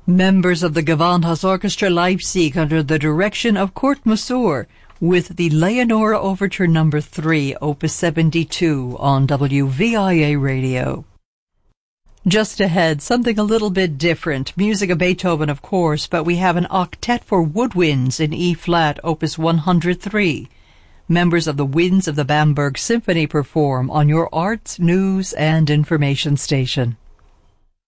Members of the Gewandhaus Orchestra Leipzig under the direction of Kurt Masur with the Leonora Overture No. 3, Opus 72 on WVIA Radio. Just ahead, something a little bit different. Music of Beethoven, of course, but we have an octet for woodwinds in E-flat, Opus 103. Members of the Winds of the Bamberg Symphony perform on your arts, news, and information station.